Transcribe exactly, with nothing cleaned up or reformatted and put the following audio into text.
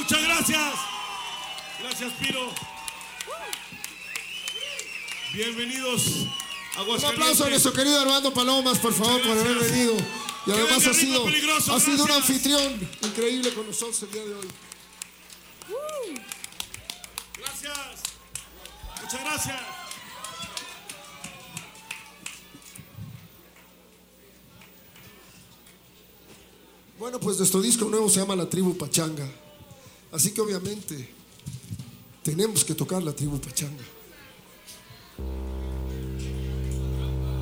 Muchas gracias. Gracias, Piro. Bienvenidos a Aguascalientes. Un aplauso a nuestro querido Armando Palomas, por favor, por haber venido. Y además ha sido, ha sido un anfitrión increíble con nosotros el día de hoy. Gracias. Muchas gracias. Bueno, pues nuestro disco nuevo se llama La Tribu Pachanga. Así que obviamente tenemos que tocar La Tribu Pachanga.